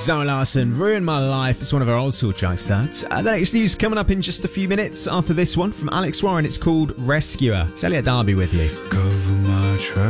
Zara Larsson, Ruin My Life. It's one of our old school tracks, that. The next news coming up in just a few minutes after this one from Alex Warren. It's called Rescuer. It's Elliot Darby with you. Cover my